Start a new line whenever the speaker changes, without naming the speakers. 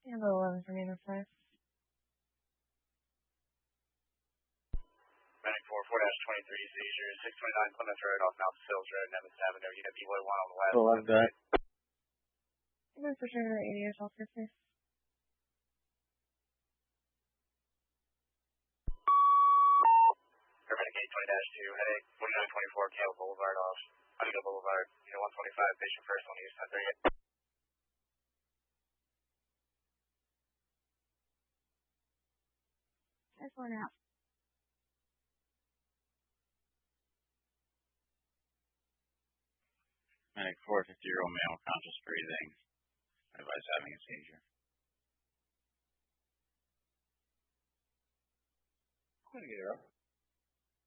Number 11 for Unit 5.
Medic 4-23, seizure, 629 Plymouth Road off Mount Sills Road, Nevins Avenue, Unit B1 on the left.
The left guy.
Number for sure, 88 officer, please.
Paramedic 820-2, headache, 4924 Cale Boulevard off Huntington Boulevard, Unit 125, patient first on use 1038.
There's one out.
Medic 450-year-old male, conscious breathing. Advice having a seizure.
I'm going to get her up.